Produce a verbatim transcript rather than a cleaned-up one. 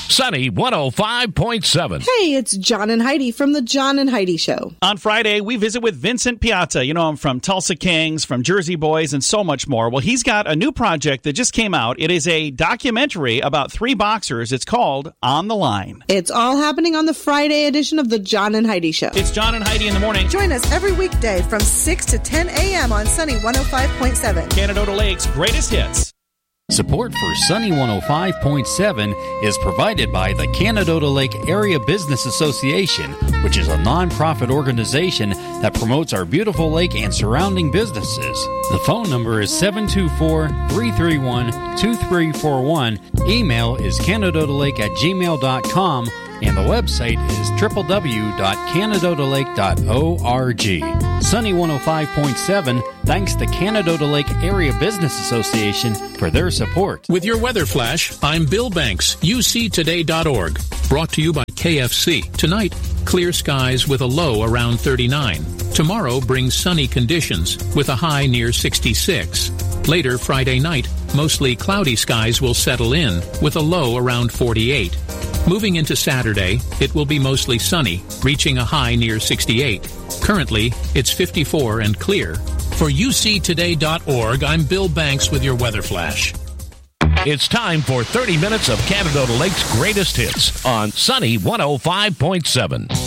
Sunny one oh five point seven. Hey, it's John and Heidi from the John and Heidi Show. On Friday, we visit with Vincent Piazza. You know him from Tulsa Kings, from Jersey Boys, and so much more. Well, he's got a new project that just came out. It is a documentary about three boxers. It's called On the Line. It's all happening on the Friday edition of the John and Heidi Show. It's John and Heidi in the morning. Join us every weekday from six to ten a.m. on Sunny one oh five point seven. Canadota Lake's greatest hits. Support for Sunny one oh five point seven is provided by the Canadota Lake Area Business Association, which is a nonprofit organization that promotes our beautiful lake and surrounding businesses. The phone number is seven two four, three three one, two three four one. Email is canadotalake at gmail dot com, and the website is w w w dot canadota lake dot org. Sunny one oh five point seven thanks the Canadota Lake Area Business Association for their support. With your weather flash, I'm Bill Banks, U C today dot org. Brought to you by K F C. Tonight, clear skies with a low around thirty-nine. Tomorrow brings sunny conditions with a high near sixty-six. Later Friday night, mostly cloudy skies will settle in with a low around forty-eight. Moving into Saturday, it will be mostly sunny, reaching a high near sixty-eight. Currently, it's fifty-four and clear. For U C today dot org, I'm Bill Banks with your weather flash. It's time for thirty minutes of Canadota Lake's greatest hits on Sunny one oh five point seven.